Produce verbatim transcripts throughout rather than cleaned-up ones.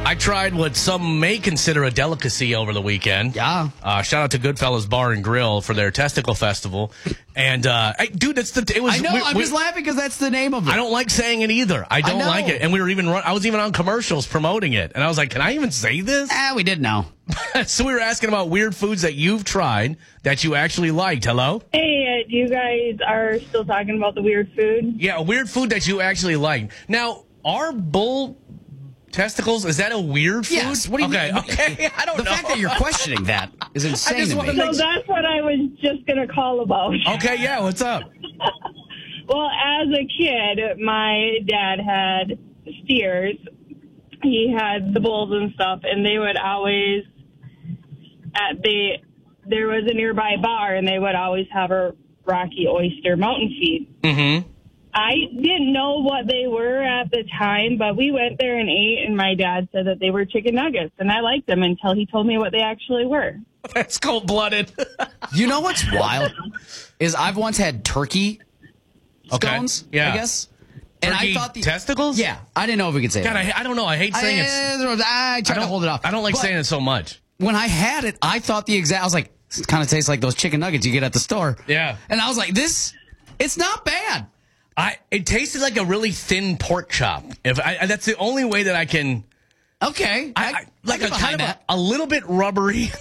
I tried what some may consider a delicacy over the weekend. Yeah. Uh, shout out to Goodfellas Bar and Grill for their testicle festival. And, uh, I, dude, it's the, it was. I know, we, I'm we, just laughing because that's the name of it. I don't like saying it either. I don't I like it. And we were even, run, I was even on commercials promoting it. And I was like, can I even say this? Ah, we did know. So we were asking about weird foods that you've tried that you actually liked. Hello? Hey, uh, you guys are still talking about the weird food? Yeah, a weird food that you actually liked. Now, are bull testicles, is that a weird food? Yes. What do you okay, mean? okay. I don't the know. fact that you're questioning that is insane just to wanna me. make- So that's what I was just going to call about. Okay, yeah, what's up? Well, as a kid, my dad had steers. He had the bulls and stuff, and they would always, at the, there was a nearby bar, and they would always have a Rocky Oyster Mountain feed. Mm-hmm. I didn't know what they were at the time, but we went there and ate, and my dad said that they were chicken nuggets, and I liked them until he told me what they actually were. That's cold-blooded. You know what's wild? Is I've once had turkey Okay, scones, yeah. I guess. And Turkey I thought the testicles? Yeah, I didn't know if we could say God, that. I, I don't know. I hate saying it. I, I tried to hold it off. I don't like But saying it so much. when I had it, I thought the exact. I was like, it kind of tastes like those chicken nuggets you get at the store. Yeah. And I was like, this, it's not bad. I It tasted like a really thin pork chop. If I, that's the only way that I can. Okay, I, I, like I a get kind of behind a, a little bit rubbery.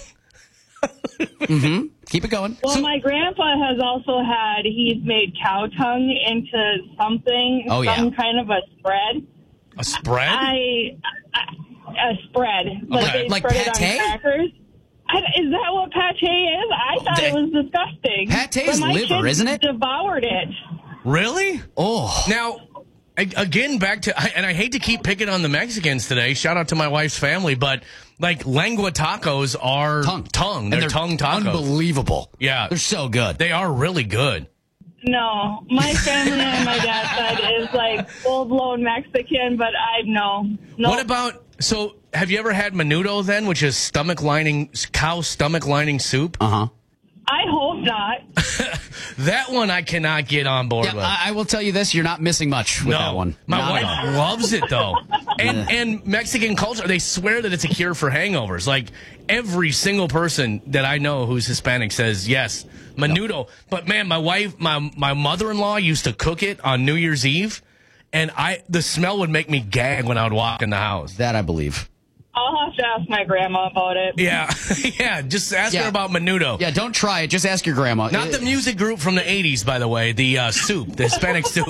Mm-hmm. Keep it going. Well, So- my grandpa has also had, he's made cow tongue into something, Oh, yeah. some kind of a spread. A spread? I, I a spread. Like Okay. they Like spread it pate? on crackers. I, is that what pate is? I thought That- it was disgusting. Pate is But my liver, kids isn't it? devoured it. Really? Oh, Now, a- again, back to, and I hate to keep picking on the Mexicans today. Shout out to my wife's family, but like lengua tacos are tongue, tongue. And They're, tongue tacos. Unbelievable. Yeah. they're so good. They are really good. No, my family on my dad's side is like full blown Mexican, but I no. no. What about, so have you ever had menudo then, which is stomach lining, cow stomach lining soup? Uh huh. I hope not. That one I cannot get on board Yeah, with. I, I will tell you this: you're not missing much with no, that one. my Not wife at all. loves it though. And and Mexican culture, they swear that it's a cure for hangovers. Like every single person that I know who's Hispanic says yes, menudo. But man, my wife, my my mother-in-law used to cook it on New Year's Eve, and I the smell would make me gag when I would walk in the house. That I believe. I'll have to ask my grandma about it. Yeah, yeah. Just ask Yeah. her about menudo. Yeah, don't try it. Just ask your grandma. Not the music group from the eighties, by the way. The uh, soup, the Hispanic soup.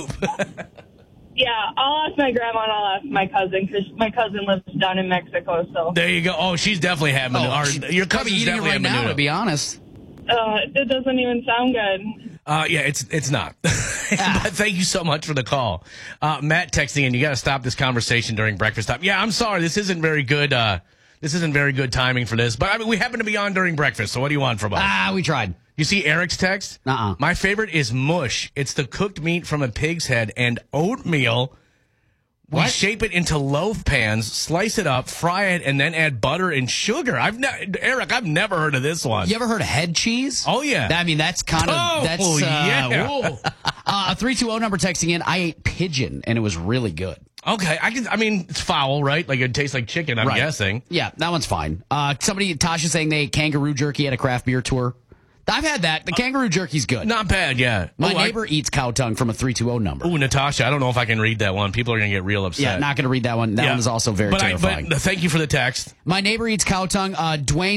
Yeah, I'll ask my grandma and I'll ask my cousin because my cousin lives down in Mexico. So There you go. Oh, she's definitely had menudo. Oh, or she- your probably cousin's eating it definitely right had now. menudo. To be honest. uh, it doesn't even sound good. Uh, yeah, it's it's not. Ah. But thank you so much for the call. Uh, Matt texting in, you got to stop this conversation during breakfast time. Yeah, I'm sorry. This isn't very good. Uh, this isn't very good timing for this. But I mean, we happen to be on during breakfast. So what do you want from us? Ah, we tried. You see Eric's text? Uh-uh. My favorite is mush. It's the cooked meat from a pig's head and oatmeal. We What? shape it into loaf pans, slice it up, fry it, and then add butter and sugar. I've ne- Eric, I've never heard of this one. You ever heard of head cheese? Oh, yeah. I mean, that's kind of Oh, that's uh, yeah. whoa. Uh, a three two zero number texting in. I ate pigeon and it was really good. Okay, I can. I mean, it's foul, right? Like it tastes like chicken. I'm Right. guessing. Yeah, that one's fine. Uh, somebody, Tasha, saying they ate kangaroo jerky at a craft beer tour. I've had that. The kangaroo jerky's good. Not bad. Yeah. My Ooh, I- neighbor eats cow tongue from a three two zero number. Ooh, Natasha. I don't know if I can read that one. People are gonna get real upset. Yeah, not going to read that one. That Yeah. one is also very but terrifying. I, but thank you for the text. My neighbor eats cow tongue. Uh, Dwayne.